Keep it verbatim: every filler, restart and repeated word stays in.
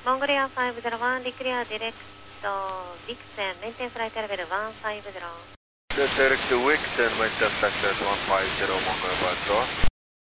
Mongolia five zero one, declare direct to Vixen, maintain flight level one five zero. Direct to Vixen, maintain flight level one five zero, Mongolia five zero one.